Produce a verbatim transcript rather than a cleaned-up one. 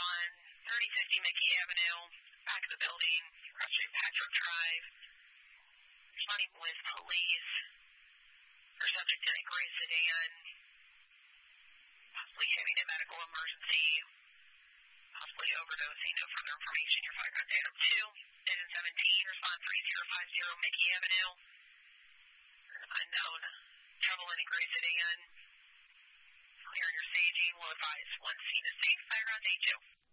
on thirty fifty Mickey Avenue, back of the building, across Saint Patrick Drive. Responding with police. For subject in a gray sedan, possibly having a medical emergency, possibly overdosing. No further information. Your fire contact item two, ten seventeen, respond three zero five zero Mickey Avenue. Unknown. Trouble in a gray sedan. Clear your staging. Will advise one scene is safe. Fire contact two.